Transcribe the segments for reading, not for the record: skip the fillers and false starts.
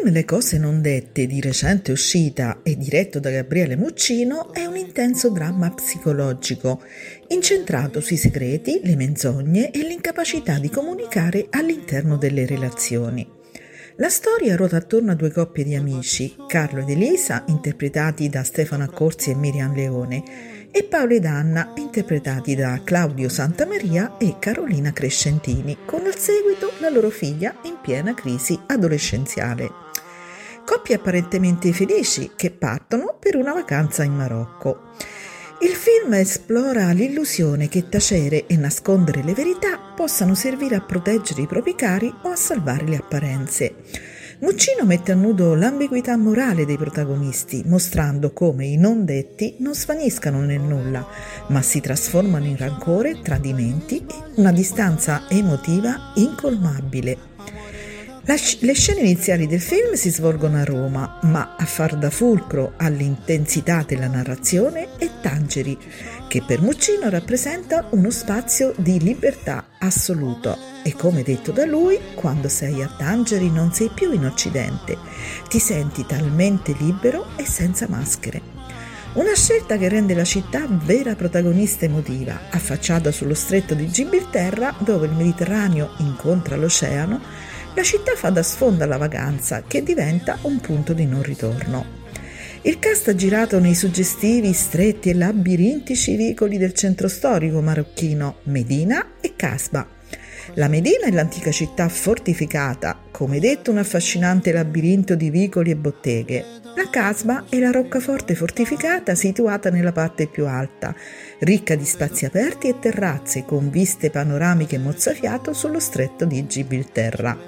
film Le cose non dette, di recente uscita e diretto da Gabriele Muccino, è un intenso dramma psicologico, incentrato sui segreti, le menzogne e l'incapacità di comunicare all'interno delle relazioni. La storia ruota attorno a due coppie di amici, Carlo ed Elisa, interpretati da Stefano Accorsi e Miriam Leone, e Paolo ed Anna, interpretati da Claudio Santamaria e Carolina Crescentini, con al seguito la loro figlia in piena crisi adolescenziale. Coppie apparentemente felici che partono per una vacanza in Marocco. Il film esplora l'illusione che tacere e nascondere le verità possano servire a proteggere i propri cari o a salvare le apparenze. Muccino mette a nudo l'ambiguità morale dei protagonisti, mostrando come i non detti non svaniscano nel nulla, ma si trasformano in rancore, tradimenti e una distanza emotiva incolmabile. Le scene iniziali del film si svolgono a Roma, ma a far da fulcro all'intensità della narrazione è Tangeri, che per Muccino rappresenta uno spazio di libertà assoluto. E come detto da lui, quando sei a Tangeri non sei più in Occidente, ti senti talmente libero e senza maschere. Una scelta che rende la città vera protagonista emotiva, affacciata sullo stretto di Gibilterra, dove il Mediterraneo incontra l'oceano. La città fa da sfondo alla vacanza, che diventa un punto di non ritorno. Il cast ha girato nei suggestivi, stretti e labirintici vicoli del centro storico marocchino, Medina e Casba. La Medina è l'antica città fortificata, come detto un affascinante labirinto di vicoli e botteghe. La Casba è la roccaforte fortificata situata nella parte più alta, ricca di spazi aperti e terrazze con viste panoramiche mozzafiato sullo stretto di Gibilterra.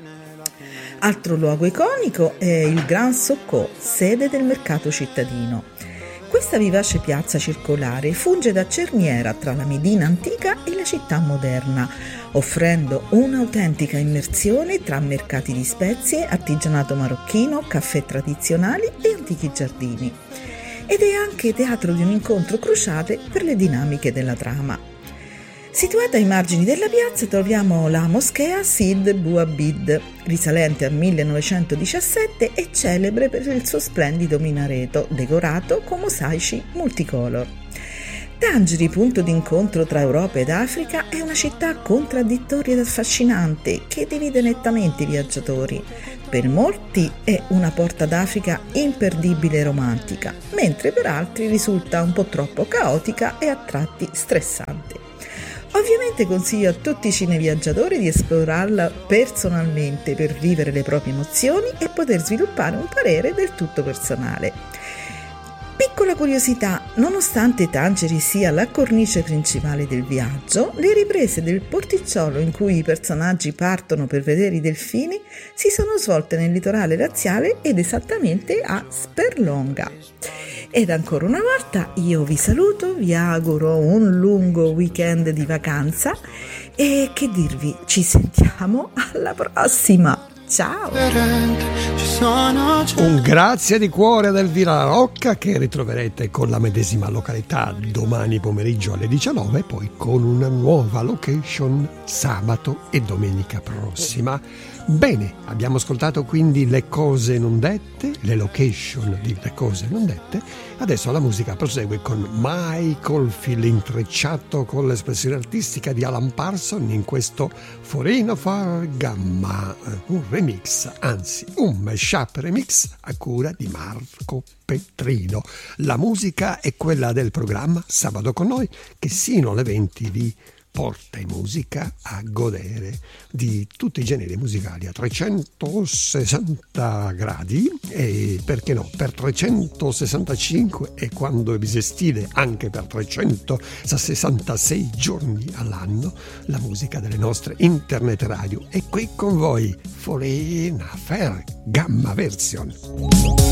Altro luogo iconico è il Grand Socco, sede del mercato cittadino. Questa vivace piazza circolare funge da cerniera tra la Medina antica e la città moderna, offrendo un'autentica immersione tra mercati di spezie, artigianato marocchino, caffè tradizionali e antichi giardini. Ed è anche teatro di un incontro cruciale per le dinamiche della trama. Situata ai margini della piazza troviamo la moschea Sid Bouabid, risalente al 1917 e celebre per il suo splendido minareto, decorato con mosaici multicolor. Tangeri, punto d'incontro tra Europa ed Africa, è una città contraddittoria ed affascinante che divide nettamente i viaggiatori. Per molti è una porta d'Africa imperdibile e romantica, mentre per altri risulta un po' troppo caotica e a tratti stressante. Ovviamente consiglio a tutti i cineviaggiatori di esplorarla personalmente per vivere le proprie emozioni e poter sviluppare un parere del tutto personale. Piccola curiosità, nonostante Tangeri sia la cornice principale del viaggio, le riprese del porticciolo in cui i personaggi partono per vedere i delfini si sono svolte nel litorale laziale ed esattamente a Sperlonga. Ed ancora una volta io vi saluto, vi auguro un lungo weekend di vacanza e che dirvi, ci sentiamo alla prossima! Ciao! Un grazie di cuore ad Elvira La Rocca, che ritroverete con la medesima località domani pomeriggio alle 19 e poi con una nuova location sabato e domenica prossima. Bene, abbiamo ascoltato quindi Le cose non dette, le location di Le cose non dette. Adesso la musica prosegue con Michael Field, intrecciato con l'espressione artistica di Alan Parsons in questo Forino Far Gamma, un remix, anzi un mashup remix a cura di Marco Petrino. La musica è quella del programma Sabato con noi, che sino alle 20 vi porta in musica a godere di tutti i generi musicali a 360 gradi e perché no, per 365 e quando è bisestile anche per 366 giorni all'anno la musica delle nostre internet radio. E qui con voi Forina Fair Gamma Version.